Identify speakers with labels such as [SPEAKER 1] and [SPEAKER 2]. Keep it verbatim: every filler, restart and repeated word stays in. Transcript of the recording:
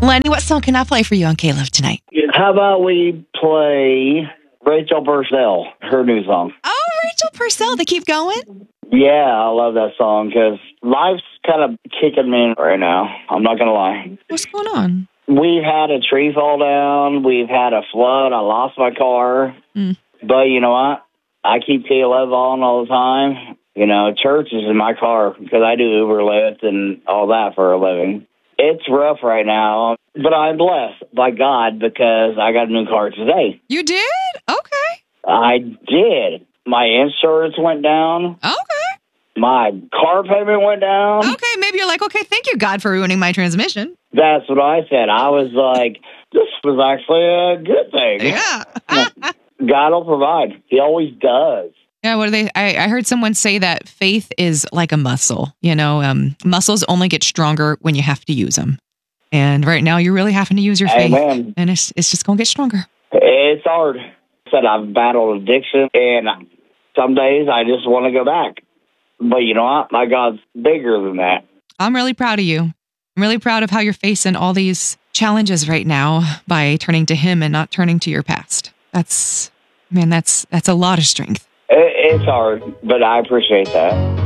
[SPEAKER 1] Lenny, what song can I play for you on K-Love tonight?
[SPEAKER 2] How about we play Rachel Purcell, her new song?
[SPEAKER 1] Oh, Rachel Purcell, they keep going?
[SPEAKER 2] Yeah, I love that song because life's kind of kicking me in right now. I'm not going to lie.
[SPEAKER 1] What's going on?
[SPEAKER 2] We've had a tree fall down. We've had a flood. I lost my car.
[SPEAKER 1] Mm.
[SPEAKER 2] But you know what? I keep K-Love on all the time. You know, church is in my car because I do Uber, Lyft, and all that for a living. It's rough right now, but I'm blessed by God because I got a new car today.
[SPEAKER 1] You did? Okay.
[SPEAKER 2] I did. My insurance went down.
[SPEAKER 1] Okay.
[SPEAKER 2] My car payment went down.
[SPEAKER 1] Okay, maybe you're like, okay, thank you, God, for ruining my transmission.
[SPEAKER 2] That's what I said. I was like, this was actually a good thing.
[SPEAKER 1] Yeah.
[SPEAKER 2] God will provide. He always does.
[SPEAKER 1] Yeah, what are they? I, I heard someone say that faith is like a muscle. You know, um, muscles only get stronger when you have to use them. And right now, you're really having to use your faith.
[SPEAKER 2] Amen.
[SPEAKER 1] And it's it's just going to get stronger.
[SPEAKER 2] It's hard. I said I've battled addiction, and some days I just want to go back. But you know what? My God's bigger than that.
[SPEAKER 1] I'm really proud of you. I'm really proud of how you're facing all these challenges right now by turning to Him and not turning to your past. That's, man, that's that's a lot of strength.
[SPEAKER 2] It's hard, but I appreciate that.